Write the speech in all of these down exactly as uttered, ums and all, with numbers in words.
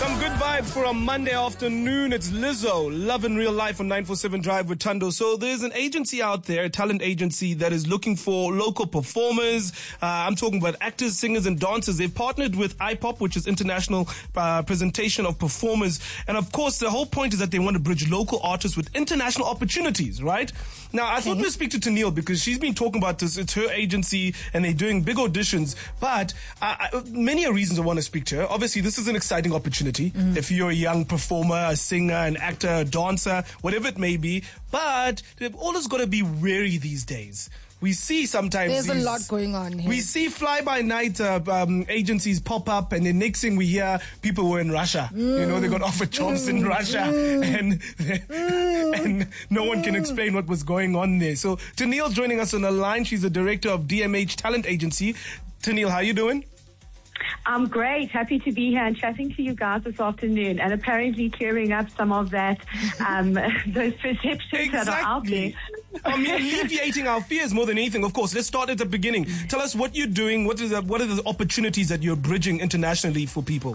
Some good vibes for a Monday afternoon. It's Lizzo, Love in Real Life on nine forty-seven Drive with Tando. So there's an agency out there, a talent agency that is looking for local performers. Uh, I'm talking about actors, singers, and dancers. They've partnered with I POP, which is International uh, Presentation of Performers. And of course, the whole point is that they want to bridge local artists with international opportunities, right? Now, I thought we'd speak to Tennille because she's been talking about this. It's her agency and they're doing big auditions. But uh, I, many are reasons I want to speak to her. Obviously, this is an exciting opportunity. Mm. If you're a young performer, a singer, an actor, a dancer, whatever it may be. But they've always got to be wary these days. We see sometimes there's these, a lot going on here. We see fly-by-night uh, um, agencies pop up, and the next thing we hear, people were in Russia. Mm. You know, they got offered jobs mm. in Russia, mm. and mm. and no one can explain what was going on there. So Tennille's joining us on the line. She's the director of D M H Talent Agency. Tennille, how you doing? I'm great. Happy to be here and chatting to you guys this afternoon, and apparently clearing up some of that, um, those perceptions exactly. that are out there. I mean, alleviating our fears more than anything. Of course, let's start at the beginning. Tell us what you're doing. What is the, what are the opportunities that you're bridging internationally for people?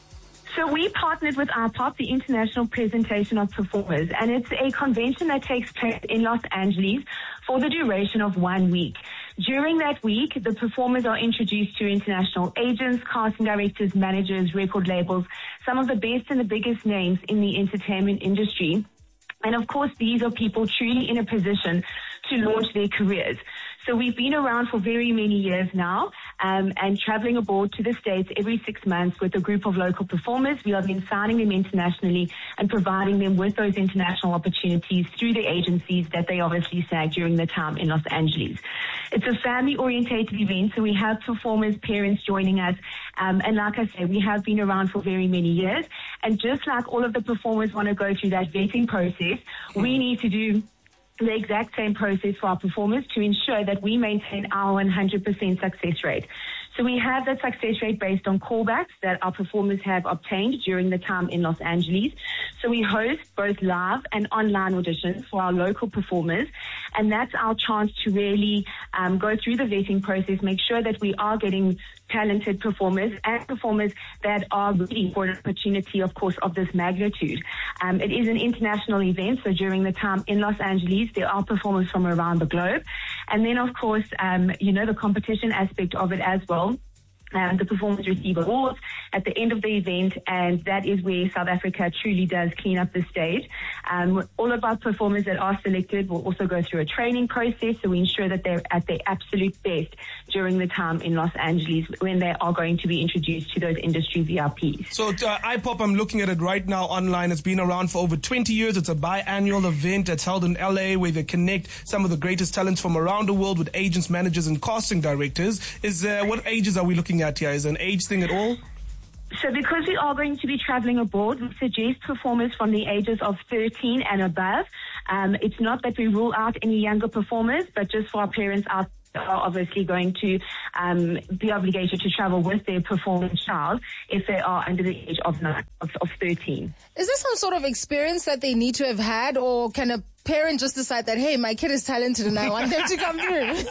So we partnered with I POP, the International Presentation of Performers, and it's a convention that takes place in Los Angeles for the duration of one week. During that week, the performers are introduced to international agents, casting directors, managers, record labels, some of the best and the biggest names in the entertainment industry. And of course, these are people truly in a position to launch their careers. So we've been around for very many years now, um, and traveling abroad to the States every six months with a group of local performers. We are then signing them internationally and providing them with those international opportunities through the agencies that they obviously snag during the time in Los Angeles. It's a family-orientated event, so we have performers, parents joining us, um, and like I say, we have been around for very many years. And just like all of the performers want to go through that vetting process, we need to do the exact same process for our performers to ensure that we maintain our one hundred percent success rate. So we have that success rate based on callbacks that our performers have obtained during the time in Los Angeles. So we host both live and online auditions for our local performers, and that's our chance to really um, go through the vetting process, make sure that we are getting talented performers and performers that are ready for an opportunity, of course, of this magnitude. Um, it is an international event, so during the time in Los Angeles, there are performers from around the globe. And then, of course, um, you know, the competition aspect of it as well. Um, the performers receive awards at the end of the event, and that is where South Africa truly does clean up the stage. Um, all of our performers that are selected will also go through a training process, so we ensure that they're at their absolute best during the time in Los Angeles when they are going to be introduced to those industry V I Ps. So uh, I POP, I'm looking at it right now online. It's been around for over twenty years. It's a biannual event that's held in L A where they connect some of the greatest talents from around the world with agents, managers, and casting directors. Is uh, what ages are we looking at here? Is it an age thing at all? So because we are going to be traveling abroad, we suggest performers from the ages of thirteen and above. Um, it's not that we rule out any younger performers, but just for our parents out there are obviously going to um, be obligated to travel with their performing child if they are under the age of, nine, of, of thirteen. Is there some sort of experience that they need to have had, or can a parent just decide that, hey, my kid is talented and I want them to come through? Next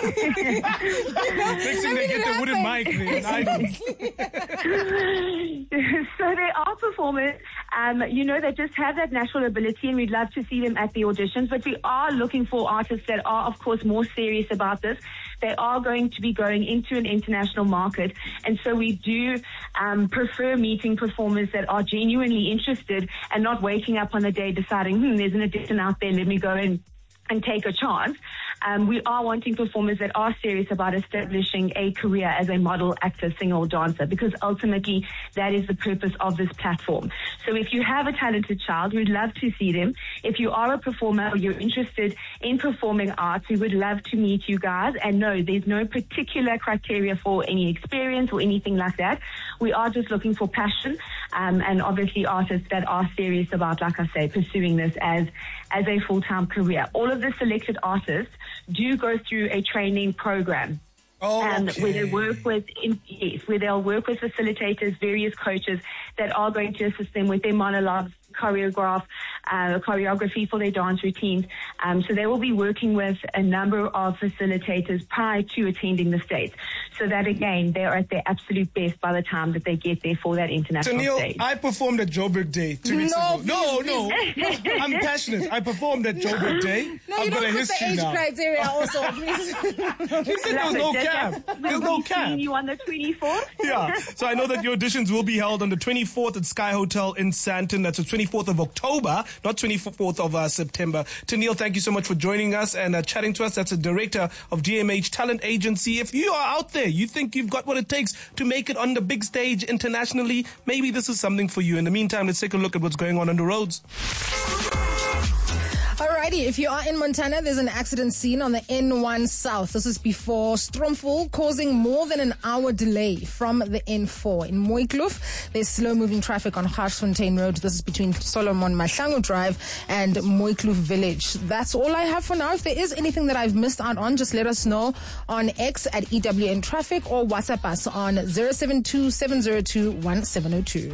thing they get the wooden mic. So there are performers, um, you know, that just have that natural ability, and we'd love to see them at the auditions. But we are looking for artists that are, of course, more serious about this. They are going to be going into an international market, and so we do um, prefer meeting performers that are genuinely interested and not waking up on the day deciding, hmm, there's an audition out there, let me go in and take a chance. Um, we are wanting performers that are serious about establishing a career as a model, actor, singer, or dancer, because ultimately that is the purpose of this platform. So if you have a talented child, we'd love to see them. If you are a performer or you're interested in performing arts, we would love to meet you guys. And no, there's no particular criteria for any experience or anything like that. We are just looking for passion, um, and obviously artists that are serious about, like I say, pursuing this as, as a full-time career. All of the selected artists do go through a training program. Oh, um, okay. Where they work with, in, yes, where they'll work with facilitators, various coaches that are going to assist them with their monologues, choreograph, uh, choreography for their dance routines. Um, so they will be working with a number of facilitators prior to attending the States, so that again they are at their absolute best by the time that they get there for that international Tennille, stage. I performed at Joburg Day two weeks No, ago. No, no, I'm passionate. I performed at Joburg Day. No, I've you got don't a put the history age now. criteria also, please. He said there was no cap. There's no cap. You on the twenty-fourth? Yeah. So I know that your auditions will be held on the twenty-fourth at Sky Hotel in Sandton. That's the twenty-fourth of October, not twenty-fourth of uh, September. Tennille, thank you so much for joining us and uh, chatting to us. That's the director of D M H Talent Agency. If you are out there, you think you've got what it takes to make it on the big stage internationally, maybe this is something for you. In the meantime, let's take a look at what's going on on the roads. Alrighty, if you are in Montana, there's an accident scene on the N one South. This is before Stromful, causing more than an hour delay from the N four. In Mooikloof, there's slow-moving traffic on Garsfontein Road. This is between Solomon Mahlangu Drive and Mooikloof Village. That's all I have for now. If there is anything that I've missed out on, just let us know on X at E W N Traffic or WhatsApp us on zero seven two seven zero two one seven zero two.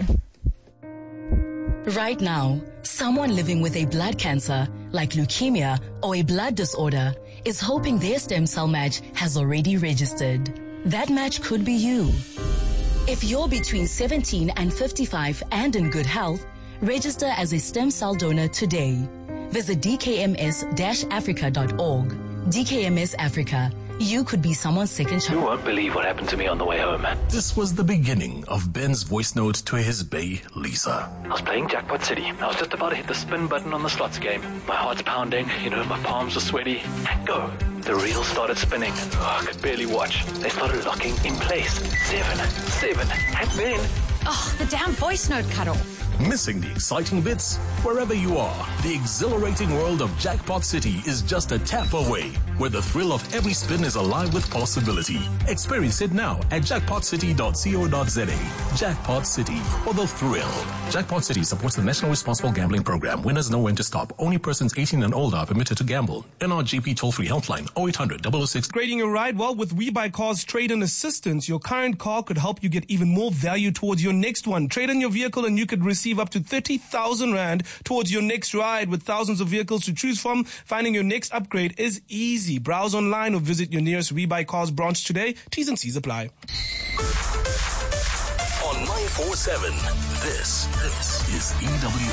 Right now, someone living with a blood cancer, like leukemia or a blood disorder, is hoping their stem cell match has already registered. That match could be you. If you're between seventeen and fifty-five and in good health, register as a stem cell donor today. Visit d k m s dash africa dot org. D K M S Africa. You could be someone's second child. You won't believe what happened to me on the way home. This was the beginning of Ben's voice note to his bae, Lisa. I was playing Jackpot City. I was just about to hit the spin button on the slots game. My heart's pounding, you know, my palms are sweaty. And go. The reel started spinning. Oh, I could barely watch. They started locking in place. Seven, seven, and then... Oh, the damn voice note cut off. Missing the exciting bits? Wherever you are, the exhilarating world of Jackpot City is just a tap away, where the thrill of every spin is alive with possibility. Experience it now at jackpot city dot co dot za. Jackpot City, for the thrill. Jackpot City supports the National Responsible Gambling Program. Winners know when to stop. Only persons eighteen and older are permitted to gamble. N R G P toll-free helpline oh eight hundred, double oh six. Grading your ride? Well, with We Buy Cars Trade-in Assistance, your current car could help you get even more value towards your next one. Trade in your vehicle and you could receive up to thirty thousand rand towards your next ride. With thousands of vehicles to choose from, finding your next upgrade is easy. Browse online or visit your nearest We Buy Cars branch today. T's and C's apply. On nine four seven, this, this is E W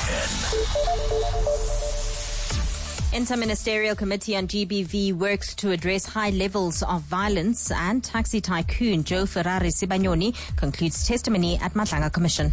N. Inter-Ministerial Committee on G B V works to address high levels of violence, and taxi tycoon Joe Ferrari Sibanyoni concludes testimony at Matlanga Commission.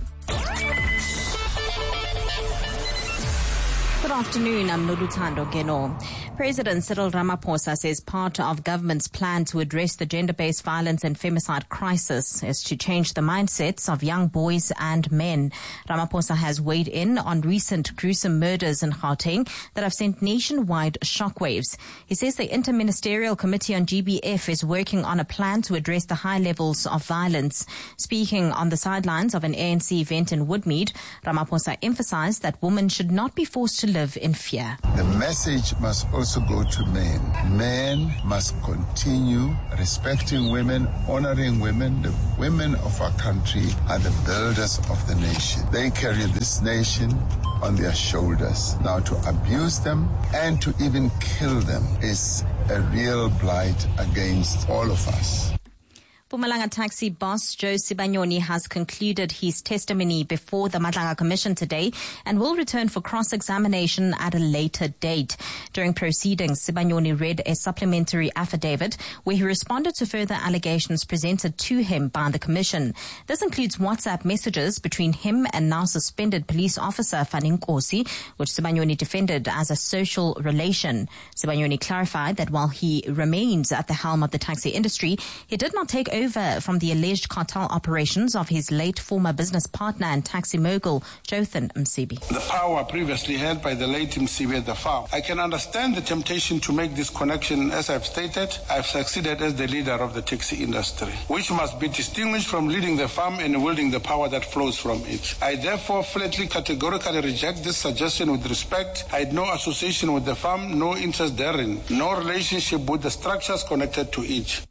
Good afternoon, I'm Noluthando Geno. President Cyril Ramaphosa says part of government's plan to address the gender-based violence and femicide crisis is to change the mindsets of young boys and men. Ramaphosa has weighed in on recent gruesome murders in Gauteng that have sent nationwide shockwaves. He says the Inter-Ministerial Committee on G B F is working on a plan to address the high levels of violence. Speaking on the sidelines of an A N C event in Woodmead, Ramaphosa emphasized that women should not be forced to live in fear. The message must also go to men. Men must continue respecting women, honoring women. The women of our country are the builders of the nation. They carry this nation on their shoulders. Now, to abuse them and to even kill them is a real blight against all of us. Mpumalanga taxi boss Joe Sibanyoni has concluded his testimony before the Matlanga Commission today and will return for cross-examination at a later date. During proceedings, Sibanyoni read a supplementary affidavit where he responded to further allegations presented to him by the Commission. This includes WhatsApp messages between him and now suspended police officer Fani Nkosi, which Sibanyoni defended as a social relation. Sibanyoni clarified that while he remains at the helm of the taxi industry, he did not take over from the alleged cartel operations of his late former business partner and taxi mogul, Jotham Msibi. The power previously held by the late Msibi at the farm. I can understand the temptation to make this connection. As I've stated, I've succeeded as the leader of the taxi industry, which must be distinguished from leading the farm and wielding the power that flows from it. I therefore flatly, categorically reject this suggestion with respect. I had no association with the farm, no interest therein, no relationship with the structures connected to it.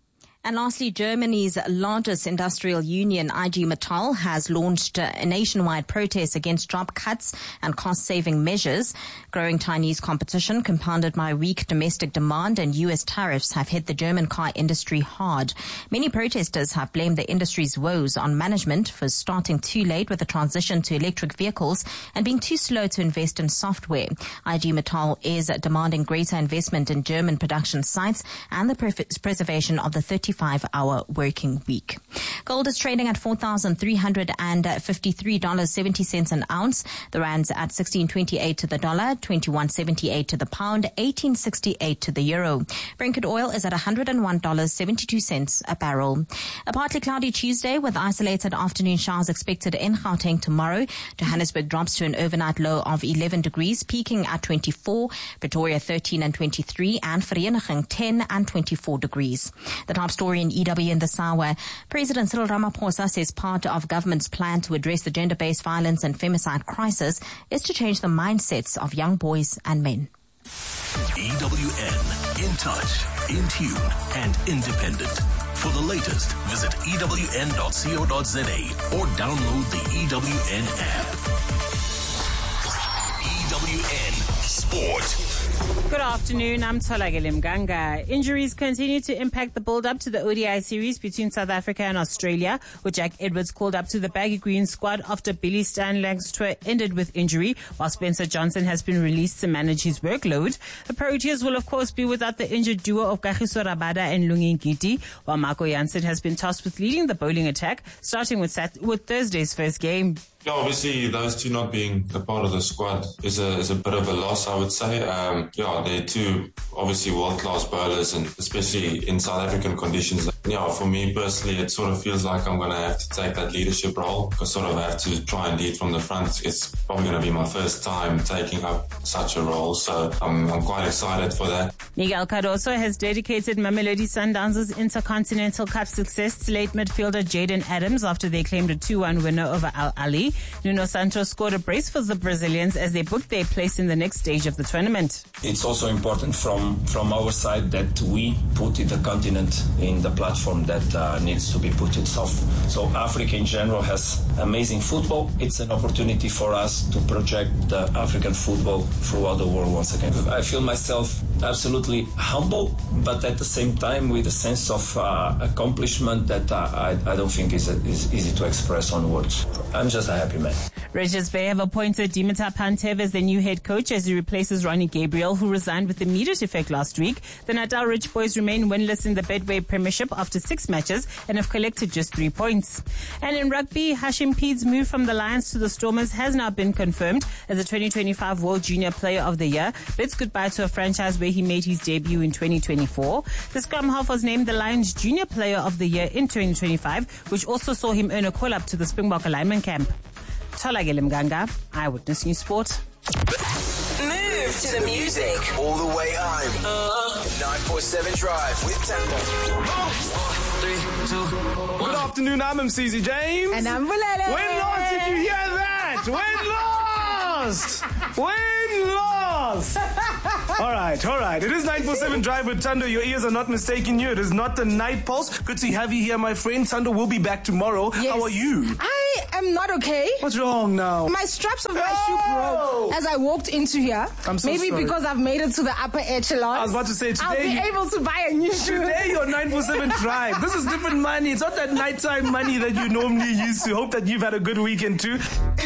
And lastly, Germany's largest industrial union, I G Metall, has launched a nationwide protest against job cuts and cost-saving measures. Growing Chinese competition, compounded by weak domestic demand and U S tariffs, have hit the German car industry hard. Many protesters have blamed the industry's woes on management for starting too late with the transition to electric vehicles and being too slow to invest in software. I G Metall is demanding greater investment in German production sites and the preservation of the thirty-five hour working week. Gold is trading at four thousand three hundred fifty-three dollars and seventy cents an ounce. The rand's at sixteen twenty-eight to the dollar, twenty-one seventy-eight to the pound, eighteen sixty-eight to the euro. Brent oil is at one hundred one dollars and seventy-two cents a barrel. A partly cloudy Tuesday with isolated afternoon showers expected in Gauteng tomorrow. Johannesburg drops to an overnight low of eleven degrees, peaking at twenty-four. Pretoria thirteen and twenty-three, and Vereeniging ten and twenty-four degrees. The top story in E W in this hour. President Cyril Ramaphosa says part of government's plan to address the gender-based violence and femicide crisis is to change the mindsets of young boys and men. E W N, in touch, in tune, and independent. For the latest, visit E W N dot co dot za or download the E W N app. E W N Sport. Good afternoon, I'm Tolagile Mganga. Injuries continue to impact the build-up to the O D I series between South Africa and Australia, with Jack Edwards called up to the Baggy Green squad after Billy Stanley's tour ended with injury, while Spencer Johnson has been released to manage his workload. The Proteas will of course be without the injured duo of Kagiso Rabada and Lungi Ngidi, while Marco Jansen has been tasked with leading the bowling attack, starting with, Sat- with Thursday's first game. Yeah, obviously those two not being a part of the squad is a is a bit of a loss, I would say. Um, yeah, they're two obviously world-class bowlers, and especially in South African conditions. Yeah, for me personally, it sort of feels like I'm going to have to take that leadership role, because sort of have to try and lead from the front. It's probably going to be my first time taking up such a role, so I'm, I'm quite excited for that. Miguel Cardoso has dedicated Mamelodi Sundowns' Intercontinental Cup success to late midfielder Jaden Adams after they claimed a two one winner over Al Ali. Nuno Santos scored a brace for the Brazilians as they booked their place in the next stage of the tournament. It's also important from, from our side that we put the continent in the platform that uh, needs to be put itself. So Africa in general has amazing football. It's an opportunity for us to project the African football throughout the world once again. I feel myself absolutely humble, but at the same time with a sense of uh, accomplishment that uh, I, I don't think is, is easy to express on words. I'm just a happy man. Richards Bay have appointed Dimitar Pantev as the new head coach as he replaces Ronnie Gabriel, who resigned with immediate effect last week. The Natal Rich Boys remain winless in the Betway Premiership after six matches and have collected just three points. And in rugby, Hashim Peed's move from the Lions to the Stormers has now been confirmed as the twenty twenty-five World Junior Player of the Year. Bids goodbye to a franchise where he made his debut in twenty twenty-four. The scrum half was named the Lions Junior Player of the Year in twenty twenty-five, which also saw him earn a call-up to the Springbok alignment camp. Tolagile Mganga, Eyewitness News Sport. Move to the music. All the way home. Uh, nine four seven Drive with Tando. Three, two, one. Good afternoon, I'm M C Z James. And I'm Bulele. When last did you hear that? When last? When last? All right, all right. It is nine four seven Drive with Tando. Your ears are not mistaking you. It is not the night pulse. Good to have you here, my friend. Tando will be back tomorrow. Yes. How are you? I am not okay. What's wrong now? My straps of my oh. shoe broke as I walked into here. I'm so Maybe sorry. because I've made it to the upper echelon. I was about to say today. I'll be able to buy a new shoe. Today you're nine four seven Drive. This is different money. It's not that nighttime money that you normally used to. Hope that you've had a good weekend too.